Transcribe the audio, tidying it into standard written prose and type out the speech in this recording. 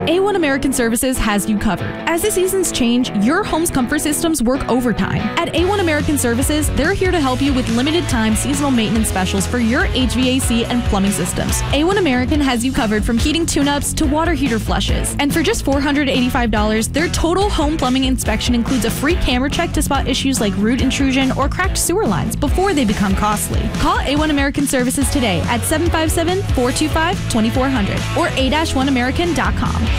A1 American Services has you covered. As the seasons change, your home's comfort systems work overtime. At A1 American Services, they're here to help you with limited time seasonal maintenance specials for your HVAC and plumbing systems. A1 American has you covered from heating tune-ups to water heater flushes. And for just $485, their total home plumbing inspection includes a free camera check to spot issues like root intrusion or cracked sewer lines before they become costly. Call A1 American Services today at 757-425-2400 or a-1american.com.